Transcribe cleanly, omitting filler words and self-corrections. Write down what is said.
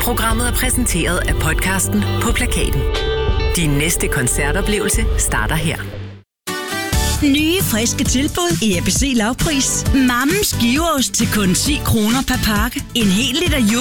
Programmet er præsenteret af podcasten På Plakaten. Din næste koncertoplevelse starter her. Nye, friske tilbud i ABC Lavpris. Mammens giveost til kun 10 kroner per pakke. En hel liter